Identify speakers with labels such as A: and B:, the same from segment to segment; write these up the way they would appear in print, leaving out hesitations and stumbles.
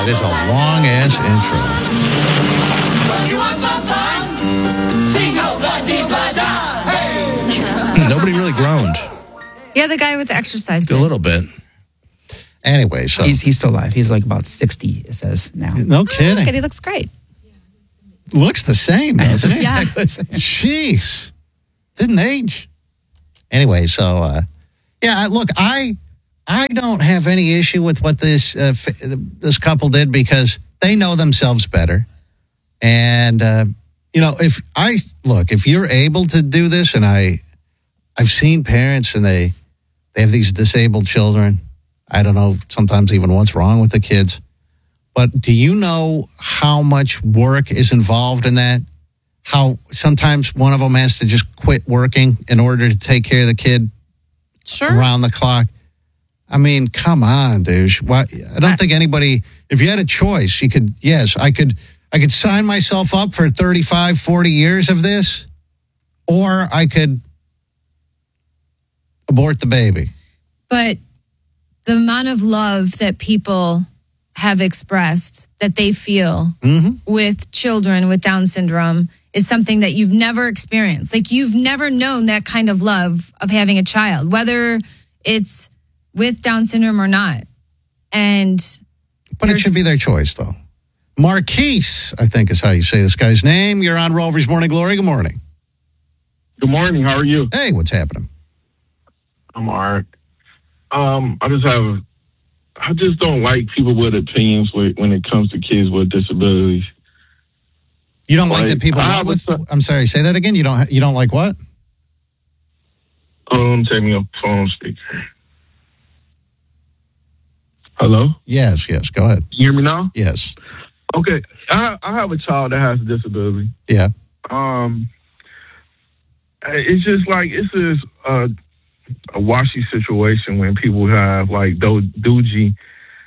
A: That is a long-ass intro. Nobody really groaned.
B: Yeah, the guy with the exercise did.
A: A little bit. Anyway, so...
C: He's still alive. He's like about 60, it says now.
A: No kidding.
B: Look at, he looks great.
A: Looks the same, doesn't he?
B: Yeah.
A: Jeez. Didn't age. Anyway, so, look, I don't have any issue with what this couple did because they know themselves better. And, if you're able to do this, and I've seen parents and they have these disabled children. I don't know sometimes even what's wrong with the kids. But do you know how much work is involved in that? How sometimes one of them has to just quit working in order to take care of the kid around the clock? I mean, come on, dude. I don't think anybody, if you had a choice, you could, I could sign myself up for 35, 40 years of this, or I could abort the baby.
B: But the amount of love that people have expressed that they feel with children with Down syndrome is something that you've never experienced. Like, you've never known that kind of love of having a child, whether it's with Down syndrome or not. But
A: it should be their choice, though. Marquise, I think is how you say this guy's name. You're on Rover's Morning Glory. Good morning.
D: Good morning. How are you?
A: Hey, what's happening?
D: I'm all right. I just don't like people with opinions when it comes to kids with disabilities.
A: You don't like that people I'm sorry, say that again. You don't like what?
D: Take me up phone speaker. Hello?
A: Yes, go ahead.
D: You hear me now?
A: Yes.
D: Okay. I have a child that has a disability.
A: Yeah.
D: It's just like this is a washy situation when people have like Doogie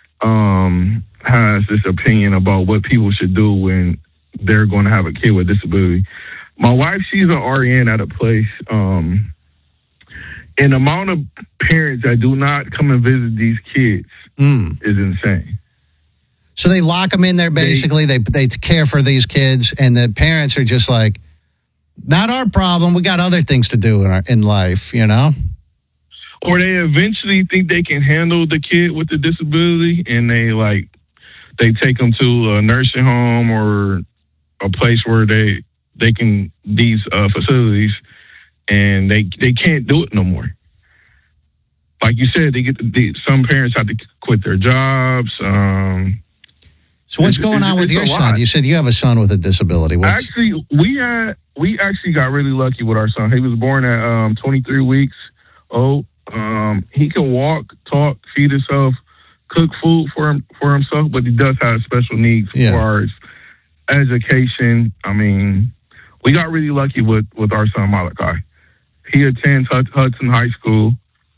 D: has this opinion about what people should do when they're going to have a kid with disability. My wife, she's an RN at a place, and the amount of parents that do not come and visit these kids is insane.
A: So they lock them in there, basically. They care for these kids, and the parents are just like, not our problem. We got other things to do in life, you know?
D: Or they eventually think they can handle the kid with the disability, and they take them to a nursing home or a place where they can, these facilities, and they can't do it no more. Like you said, some parents have to quit their jobs.
A: So what's going on with your son? You said you have a son with a disability.
D: Actually, we actually got really lucky with our son. He was born at 23 weeks old. He can walk, talk, feed himself, cook food for himself, but he does have special needs as far as education. I mean, we got really lucky with our son Malachi. He attends Hudson High School.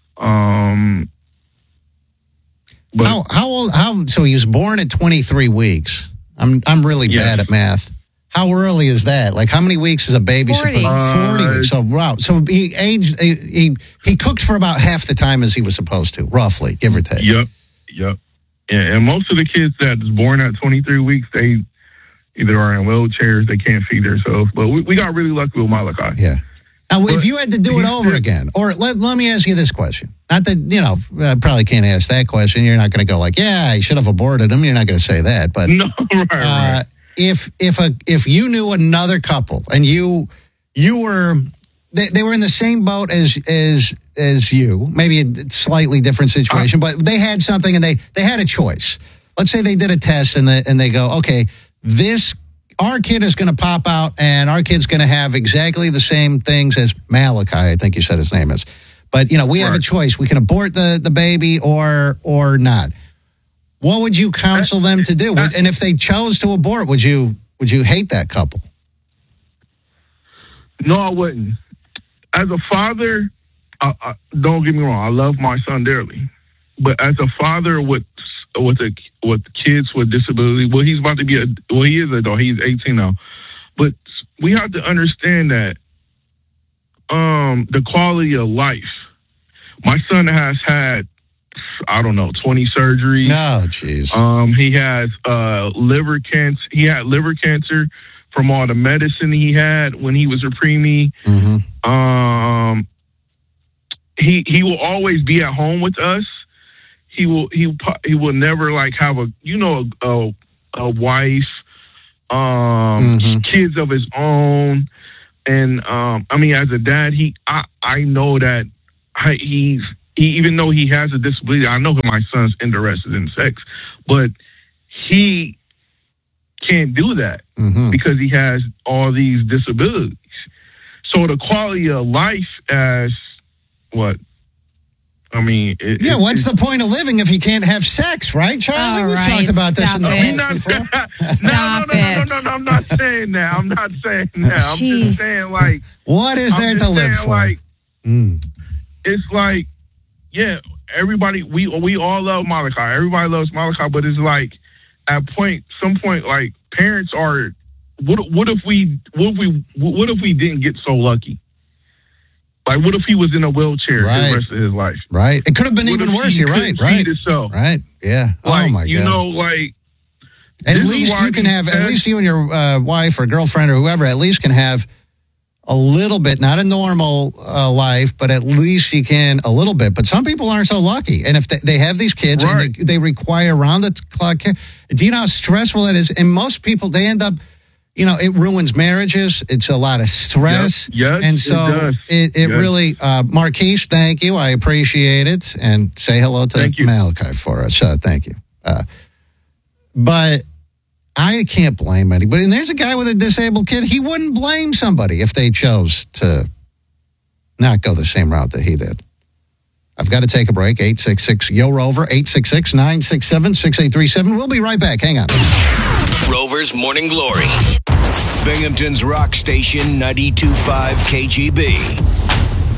D: But
A: how old? So he was born at 23 weeks. I'm really bad at math. How early is that? Like, how many weeks is a baby
B: 40.
A: supposed? 40 weeks. So wow. So he aged. He cooked for about half the time as he was supposed to, roughly, give or take.
D: Yep. Yeah, and most of the kids that is born at 23 weeks, they either are in wheelchairs, they can't feed themselves. But we got really lucky with Malachi.
A: Yeah. Now, if you had to do it over again, or let me ask you this question. Not that, I probably can't ask that question. You're not going to go like, yeah, I should have aborted him. You're not going to say that. But
D: no, right.
A: If you knew another couple and you were, they were in the same boat as you, maybe a slightly different situation, but they had something and they had a choice. Let's say they did a test and they go, okay, our kid is going to pop out and our kid's going to have exactly the same things as Malachi, I think you said his name is. But, we have a choice. We can abort the baby or not. What would you counsel them to do? And if they chose to abort, would you hate that couple?
D: No, I wouldn't. As a father, don't get me wrong, I love my son dearly. But as a father with kids with disability, he's about to be he is an adult. He's 18 now. But we have to understand that the quality of life. My son has had I don't know, 20 surgeries.
A: Oh, jeez.
D: He has liver cancer. He had liver cancer from all the medicine he had when he was a preemie.
A: Mm-hmm.
D: He will always be at home with us. He will never like have a wife, kids of his own. And I mean, as a dad, I know that he even though he has a disability, I know that my son's interested in sex, but he can't do that because he has all these disabilities. So the quality of life as what? I mean,
A: what's the point of living if you can't have sex, right, Charlie? We've talked about this in the past before.
D: No, I'm not saying that. I'm not saying that. I'm just saying, like,
A: what is there to live for?
D: Like, it's like, yeah, everybody, we all love Malachi. Everybody loves Malachi, but it's like, at some point, like, parents are. What if we didn't get so lucky? Like, what if he was in a wheelchair the rest of his life?
A: Right. It could have been even worse. You're right. Right. Right. Yeah.
D: Like,
A: oh my God.
D: You know, like.
A: At least you can have. At least you and your wife or girlfriend or whoever at least can have a little bit, not a normal life, but at least you can a little bit. But some people aren't so lucky, and if they have these kids and they require round the clock care, do you know how stressful that is? And most people, they end up. You know, it ruins marriages. It's a lot of stress.
D: Yes,
A: and so it really, Marquise, thank you. I appreciate it. And say hello to Malachi for us. Thank you. But I can't blame anybody. And there's a guy with a disabled kid. He wouldn't blame somebody if they chose to not go the same route that he did. I've got to take a break. 866-YO-ROVER, 866-967-6837. We'll be right back. Hang on.
E: Rover's Morning Glory. Binghamton's rock station 92.5 KGB.